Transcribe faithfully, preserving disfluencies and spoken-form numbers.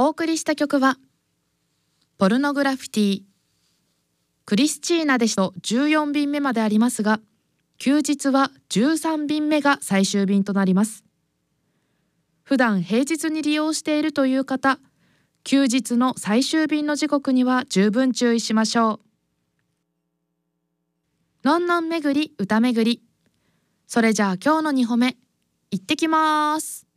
お送りした曲はポルノグラフィティ。クリスチーナでしとじゅうよん便目までありますが、休日はじゅうさん便目が最終便となります。普段平日に利用しているという方、休日の最終便の時刻には十分注意しましょう。のんのん巡り歌巡り。それじゃあ今日のにほめ行ってきます。